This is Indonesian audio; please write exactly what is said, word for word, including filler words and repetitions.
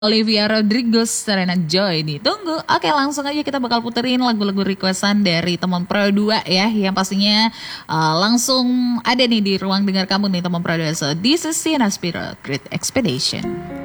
Olivia Rodrigo, Serena Joy nih. Tunggu, oke langsung aja kita bakal puterin lagu-lagu requestan dari teman Pro dua ya. Yang pastinya uh, langsung ada nih di ruang dengar kamu nih teman Pro dua. So this is Sina Spiro, Great Expedition.